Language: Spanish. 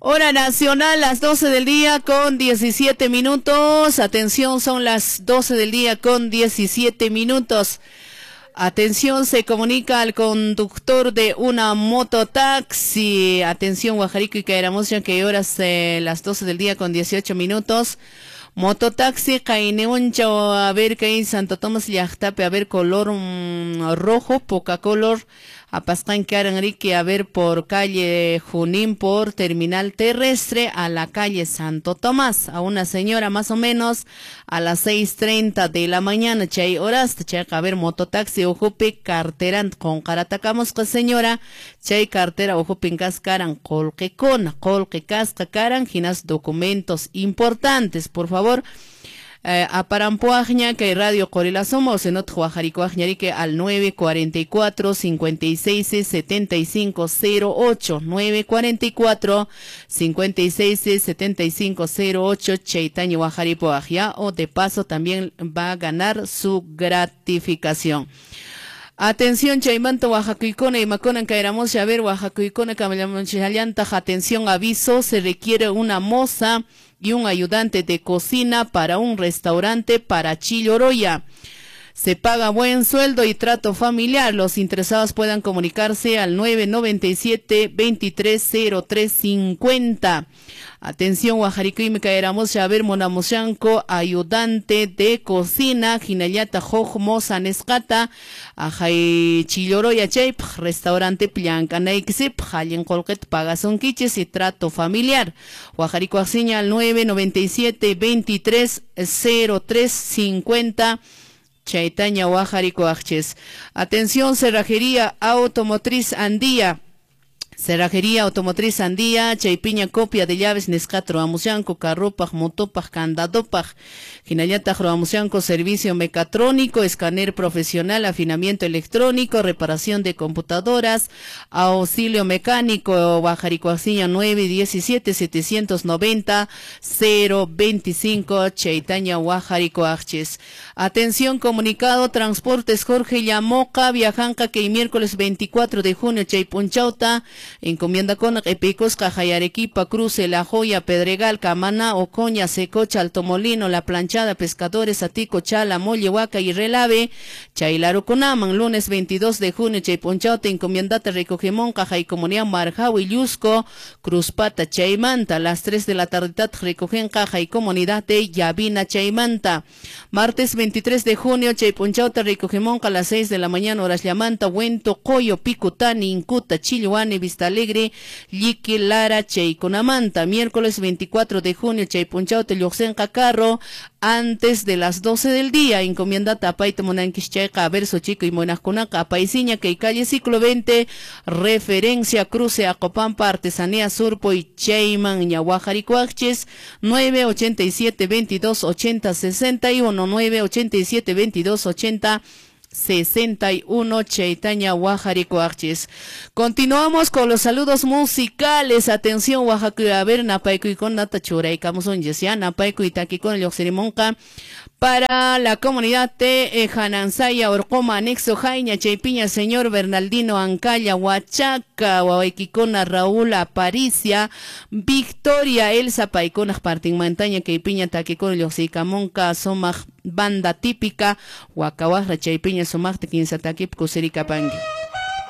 Hora nacional, las 12 del día con 17 minutos. Atención, son las 12 del día con 17 minutos. Atención, se comunica al conductor de una mototaxi. Atención, Guajarico y Caeramosia, que horas las 12 del día con 18 minutos. Mototaxi, Caineoncho, a ver que hay Santo Tomás Llachtape, a ver color rojo, poca color. A Pascán Caranrique, a ver por calle Junín, por terminal terrestre, a la calle Santo Tomás, a una señora más o menos a las 6:30 de la mañana, chay horas, chay a ver mototaxi, ojupe cartera con caratacamos con señora, chay cartera ojupe cascaran, colque casca caran, ginas documentos importantes, por favor. Aparampuajña que Radio Corila somos en otro Guajaricoajñarique al 944 56 75 08 944 56 75 08 Chaitaño Guajaripoajña, o de paso también va a ganar su gratificación. Atención, Chaimanto, Oaxacuicona y Maconan, Caeramos, a ver, Oaxacuicona, Camayamachallanta, atención, aviso, se requiere una moza y un ayudante de cocina para un restaurante para Chilloroya. Se paga buen sueldo y trato familiar. Los interesados puedan comunicarse al 997 230350. Atención, Guajariquim, Caeramos, a ver, Monamosyanco, ayudante de cocina, Jinayata, Jojmosa, Nescata, Ajay Chilloroya, Chep, restaurante Plianca, Naixip, Jayen Colquet, Pagazón Quiches y trato familiar. Guajaricoaxiña al 997 230350. Chaitaña, Guajaricoaches. Atención, cerrajería automotriz Andía. Cerrajería automotriz Andía, Chaipiña, copia de llaves Nescatro, Amusianco, Carropaj, Motopaj, Candadopaj, Jinayata, Amusianco, servicio mecatrónico, escáner profesional, afinamiento electrónico, reparación de computadoras, auxilio mecánico, Guajaricoaxiña 917 790 025, Chaitaña, Guajaricoaches. Atención, comunicado, transportes Jorge Llamoca, Viajanca, que el miércoles 24 de junio, Chaipunchauta, encomienda con Epicos, Cajayarequipa, Cruce, La Joya, Pedregal, Camana, Ocoña, Secocha, Altomolino, La Planchada, Pescadores, Atico, Chala, Mollehuaca y Relave, Chailaro Conaman, lunes 22 de junio, Chaipunchauta, encomiendata Recogimón, Cajaycomunidad, Marjau y Yusco, Cruzpata, Chaimanta, las 3 de la tarde, recogen Caja y Comunidad de Yavina, Chaimanta. Martes 23 de junio, Chaipunchauta, Recogimón, a las 6 de la mañana, horas Llamanta, Huento, Coyo, Picutani, Incuta, Chilhuane, Vista Alegre, Yiqui, Lara, Cheiconamanta. Miércoles 24 de junio, Chaipunchauta, Lluxenca, Carro, antes de las 12 del día, encomienda Tapaita Monanquischaca, a Verso Chico y Monascunaca, Paisiña, que calle Ciclo 20, referencia Cruce, Acopampa, Artesanía Surpo y Cheyman, Yaguajaricoaches, 987 22 80 61, 987 22 80 61, Chaitaña, Guajaricoaches. Continuamos con los saludos musicales. Atención, Oaxaca, a ver, Napaico y con Nata Churay, Camuson Yesia, Napaico y Taki con el Oxerimonca. Para la comunidad de Janansaya, Orcoma, Anexo, Jaina, Chaipiña, señor Bernaldino, Ancaya, Huachaca, Huahuequicona, Raúl, Aparicia, Victoria, Elsa, Paicona, Partin, Montaña, Chaipiña, Taquicón, Yoxicamonca, Somaj, banda típica, Huacahuajra, Chaipiña, Somaj, Tequinsataquip, Cusericapangue.